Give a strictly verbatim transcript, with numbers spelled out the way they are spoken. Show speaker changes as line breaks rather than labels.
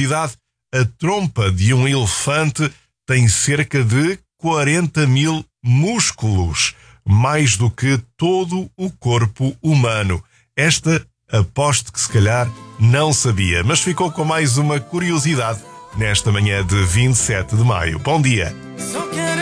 curiosidade, a trompa de um elefante tem cerca de quarenta mil músculos, mais do que todo o corpo humano. Esta aposto que se calhar não sabia, mas ficou com mais uma curiosidade nesta manhã de vinte e sete de maio. Bom dia!